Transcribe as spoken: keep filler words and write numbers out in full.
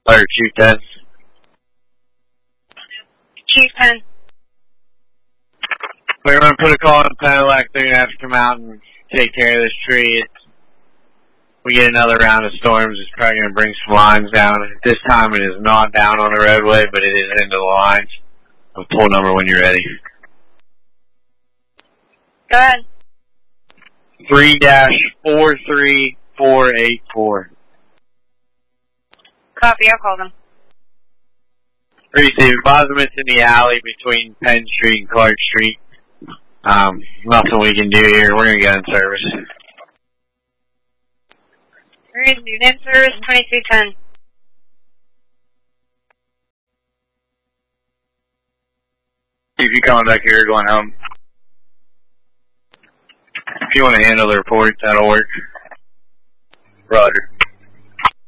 Or Chief ten. Chief ten. We're going to put a call on Cadillac. They're going to have to come out and take care of this tree. It's, we get another round of storms. It's probably going to bring some lines down. This time it is not down on the roadway, but it is into the lines. I'll pull number when you're ready. Go ahead. three dash four three four eight four. Copy, I'll call them. Receive. Bosman's in the alley between Penn Street and Clark Street. Um, nothing we can do here. We're going to get in service. Receive. In service, twenty-three ten. If you coming back here, going home. If you want to handle the report, that'll work. Roger.